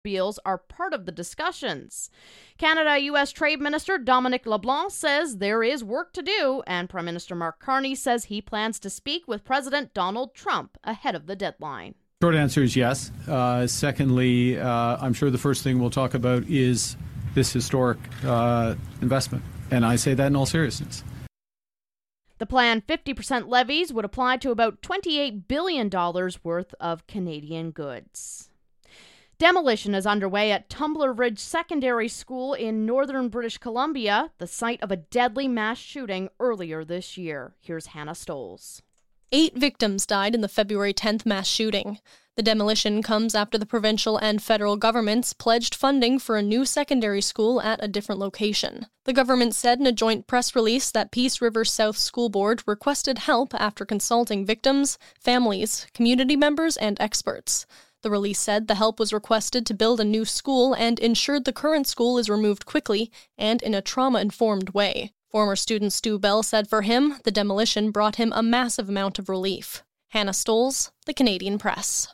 automobiles are part of the discussions. Canada-U.S. Trade Minister Dominic LeBlanc says there is work to do, and Prime Minister Mark Carney says he plans to speak with President Donald Trump ahead of the deadline. Short answer is yes. Secondly, I'm sure the first thing we'll talk about is this historic investment, and I say that in all seriousness. The planned 50% levies would apply to about $28 billion worth of Canadian goods. Demolition is underway at Tumbler Ridge Secondary School in northern British Columbia, the site of a deadly mass shooting earlier this year. Here's Hannah Stoles. 8 victims died in the February 10th mass shooting. The demolition comes after the provincial and federal governments pledged funding for a new secondary school at a different location. The government said in a joint press release that Peace River South School Board requested help after consulting victims, families, community members, and experts. The release said the help was requested to build a new school and ensured the current school is removed quickly and in a trauma-informed way. Former student Stu Bell said for him, the demolition brought him a massive amount of relief. Hannah Stoles, The Canadian Press.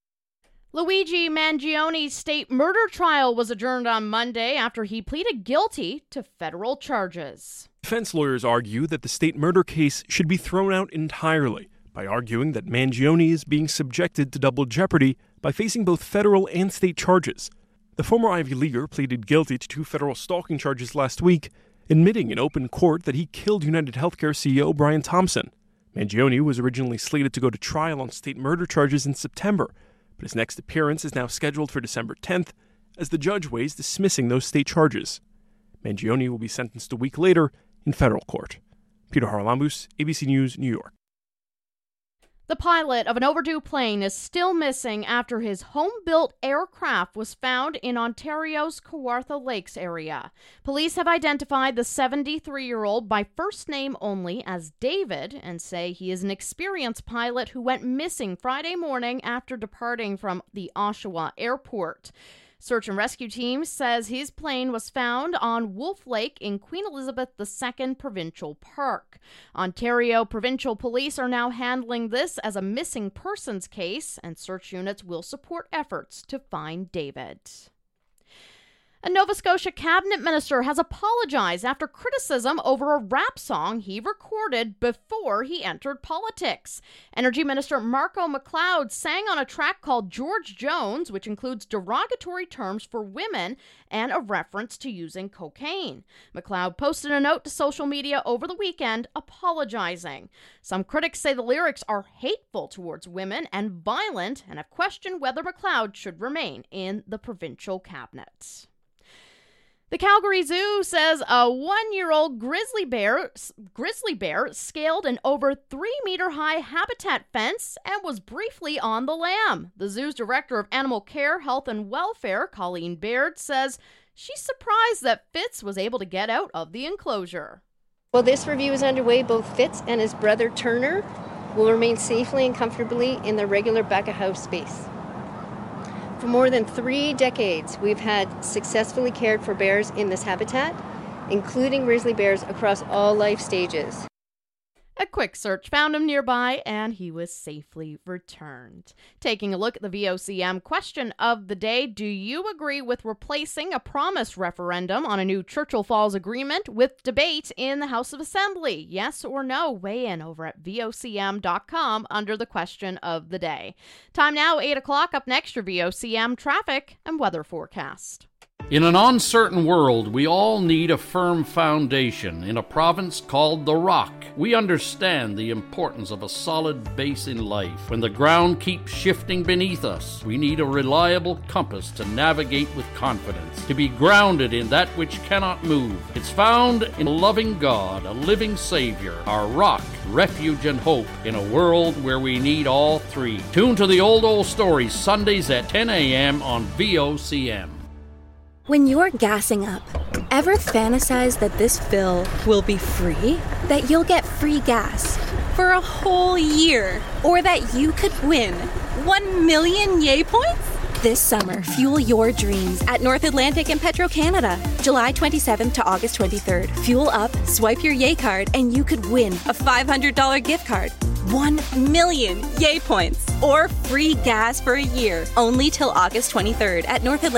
Luigi Mangioni's state murder trial was adjourned on Monday after he pleaded guilty to federal charges. Defense lawyers argue that the state murder case should be thrown out entirely by arguing that Mangioni is being subjected to double jeopardy by facing both federal and state charges. The former Ivy Leaguer pleaded guilty to 2 federal stalking charges last week, admitting in open court that he killed United Healthcare CEO Brian Thompson. Mangioni was originally slated to go to trial on state murder charges in September, but his next appearance is now scheduled for December 10th as the judge weighs dismissing those state charges. Mangioni will be sentenced a week later in federal court. Peter Haralambous, ABC News, New York. The pilot of an overdue plane is still missing after his home-built aircraft was found in Ontario's Kawartha Lakes area. Police have identified the 73-year-old by first name only as David and say he is an experienced pilot who went missing Friday morning after departing from the Oshawa airport. Search and rescue team says his plane was found on Wolf Lake in Queen Elizabeth II Provincial Park. Ontario Provincial Police are now handling this as a missing persons case, and search units will support efforts to find David. A Nova Scotia cabinet minister has apologized after criticism over a rap song he recorded before he entered politics. Energy Minister Marco McLeod sang on a track called George Jones, which includes derogatory terms for women and a reference to using cocaine. McLeod posted a note to social media over the weekend apologizing. Some critics say the lyrics are hateful towards women and violent and have questioned whether McLeod should remain in the provincial cabinet. The Calgary Zoo says a 1-year-old grizzly bear scaled an over 3-meter-high habitat fence and was briefly on the lam. The zoo's director of animal care, health, and welfare, Colleen Baird, says she's surprised that Fitz was able to get out of the enclosure. While this review is underway, both Fitz and his brother Turner will remain safely and comfortably in their regular back-of-house space. For more than 3 decades, we've had successfully cared for bears in this habitat, including grizzly bears across all life stages. A quick search found him nearby, and he was safely returned. Taking a look at the VOCM question of the day, do you agree with replacing a promise referendum on a new Churchill Falls agreement with debate in the House of Assembly? Yes or no? Weigh in over at VOCM.com under the question of the day. Time now, 8 o'clock. Up next, your VOCM traffic and weather forecast. In an uncertain world, we all need a firm foundation. In a province called the Rock, we understand the importance of a solid base in life. When the ground keeps shifting beneath us, we need a reliable compass to navigate with confidence, to be grounded in that which cannot move. It's found in a loving God, a living Savior, our rock, refuge, and hope in a world where we need all three. Tune to the Old Stories Sundays at 10 a.m. on VOCM. When you're gassing up, ever fantasize that this fill will be free? That you'll get free gas for a whole year? Or that you could win 1 million Yay points? This summer, fuel your dreams at North Atlantic and Petro-Canada. July 27th to August 23rd. Fuel up, swipe your Yay card, and you could win a $500 gift card. 1 million Yay points or free gas for a year, only till August 23rd at North Atlantic